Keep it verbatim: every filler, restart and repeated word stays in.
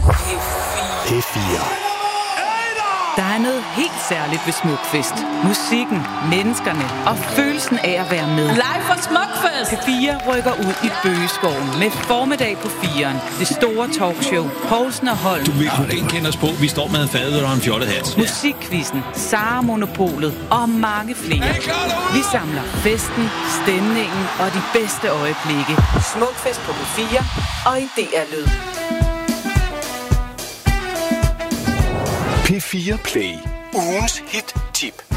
P fire. Der er noget helt særligt ved Smukfest. Musikken, menneskerne og følelsen af at være med. Live fra Smukfest! P fire rykker ud i Bøgeskoven med formiddag på firen. Det store talkshow, Poulsen og Holm. Du vil kunne kende os på. Vi står med en fadøl og en fjollet hat. Musikquizzen, Sara Monopolet og mange flere. Vi samler festen, stemningen og de bedste øjeblikke. Smukfest på P fire og i D R Lyd. P fire Play. Ugens hit-tip.